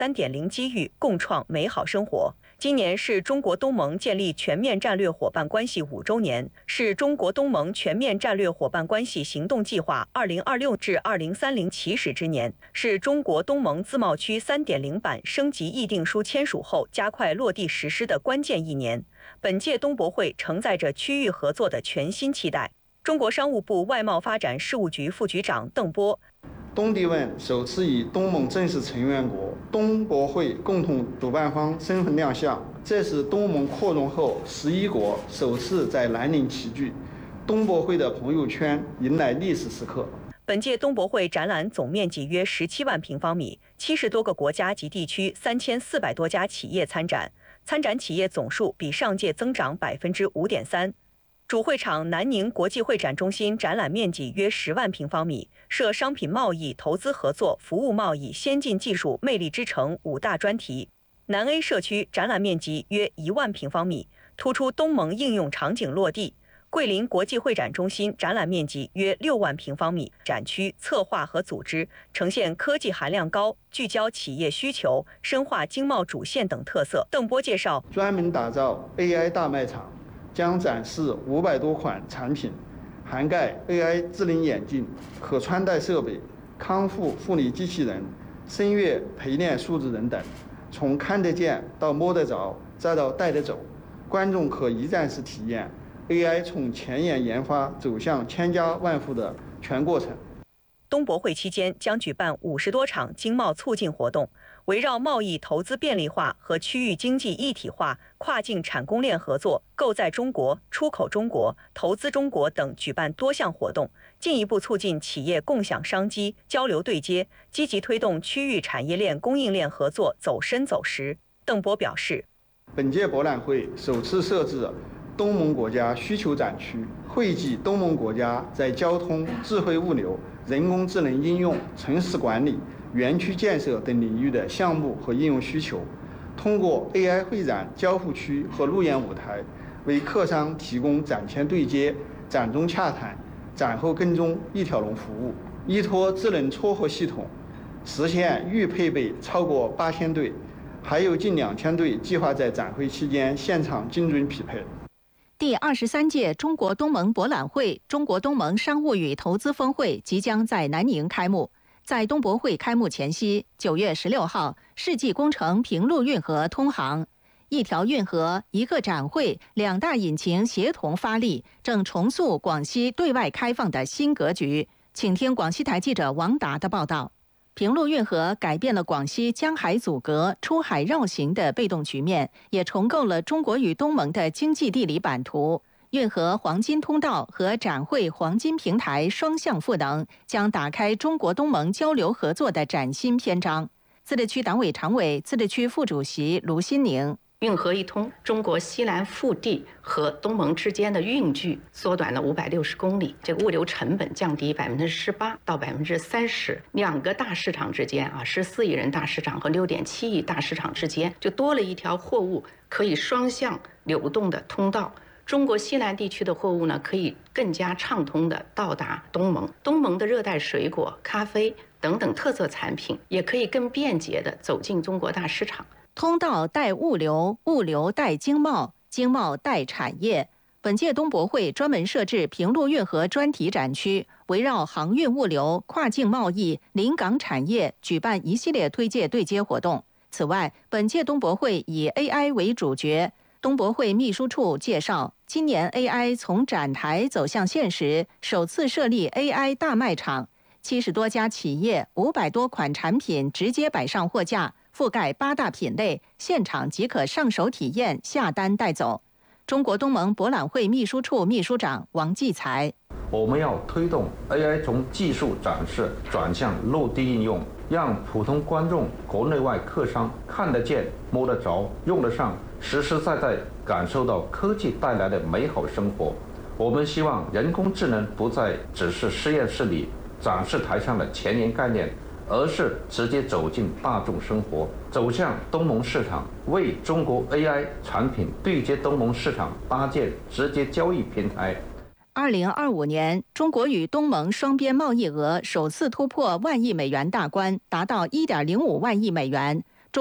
3.0机遇，共创美好生活。今年是中国东盟建立全面战略伙伴关系5周年，是中国东盟全面战略伙伴关系行动计划2026至2030起始之年，是中国东盟自贸区3.0版升级议定书签署后加快落地实施的关键一年。本届东博会承载着区域合作的全新期待。中国商务部外贸发展事务局副局长邓波。 东帝汶首次以东盟正式成员国、东博会共同主办方身份亮相，这是东盟扩容后11国首次在南宁齐聚，东博会的朋友圈迎来历史时刻。 本届东博会展览总面积约17万平方米，70多个国家及地区3400多家企业参展，参展企业总数比上届增长5.3%。主会场南宁国际会展中心展览面积约10万平方米，设商品贸易、投资合作、服务贸易、先进技术、魅力之城5大专题。南 A 社区展览面积约1万平方米，突出东盟应用场景落地。桂林国际会展中心展览面积约6万平方米，展区策划和组织呈现科技含量高、聚焦企业需求、深化经贸主线等特色。邓波介绍， 专门打造 AI 大卖场，将展示500多款产品，涵盖 AI 智能眼镜、可穿戴设备、康复护理机器人、声乐陪练数字人等，从看得见到摸得着，再到带得走，观众可一站式体验 AI 从前沿研发走向千家万户的全过程。 东博会期间将举办50多场经贸促进活动，围绕贸易投资便利化和区域经济一体化、跨境产供链合作、购在中国、出口中国、投资中国等举办多项活动，进一步促进企业共享商机、交流对接，积极推动区域产业链供应链合作走深走实。邓波表示， 本届博览会首次设置东盟国家需求展区，汇集东盟国家在交通、智慧物流、人工智能应用、城市管理、园区建设等领域的项目和应用需求，通过 AI 会展交付区和路演舞台，为客商提供展前对接、展中洽谈、展后跟踪一条龙服务。依托智能撮合系统，实现预配备超过8000对，还有近2000对计划在展会期间现场精准匹配。 第23届中国东盟博览会、中国东盟商务与投资峰会即将在南宁开幕。在东博会开幕前夕，9月16号，世纪工程平陆运河通航，一条运河、一个展会，2大引擎协同发力，正重塑广西对外开放的新格局。请听广西台记者王达的报道。平陆运河改变了广西江海阻隔、出海绕行的被动局面，也重构了中国与东盟的经济地理版图。运河黄金通道和展会黄金平台双向赋能，将打开中国东盟交流合作的崭新篇章。自治区党委常委、自治区副主席卢新宁。 运河一通，中国西南腹地和东盟之间的运距缩短了560公里，这个物流成本降低18%到30%。2个大市场之间14亿人大市场和6.7亿大市场之间，就多了一条货物可以双向流动的通道。中国西南地区的货物呢，可以更加畅通地到达东盟。东盟的热带水果、咖啡等等特色产品，也可以更便捷地走进中国大市场。 通道带物流，物流带经贸，经贸带产业。本届东博会专门设置平陆运河专题展区，围绕航运物流、跨境贸易、临港产业举办一系列推介对接活动。此外，本届东博会以 AI 为主角。东博会秘书处介绍，今年 AI 从展台走向现实，首次设立 AI 大卖场，70多家企业，500多款产品直接摆上货架，覆盖8大品类，现场即可上手体验，下单带走。中国东盟博览会秘书处秘书长王继才， 我们要推动 AI 从技术展示转向落地应用，让普通观众、国内外客商看得见、摸得着、用得上，实实在在感受到科技带来的美好生活。我们希望人工智能不再只是实验室里展示台上的前沿概念，而是直接走进大众生活，走向东盟市场，为中国 AI 产品对接东盟市场搭建直接交易平台。 2025年，中国与东盟双边贸易额首次突破1万亿美元大关，达到1.05万亿美元。